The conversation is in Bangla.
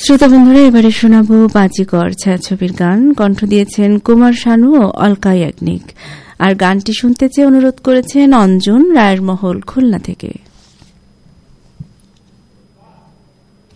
শ্রোতা বন্ধুরা, এবারে শোনাবো বাজিকর ছায়াছবির গান। কণ্ঠ দিয়েছেন কুমার শানু ও অলকা ইয়াগনিক। আর গানটি শুনতে চেয়ে অনুরোধ করেছেন অঞ্জন রায়ের মহল, খুলনা থেকে।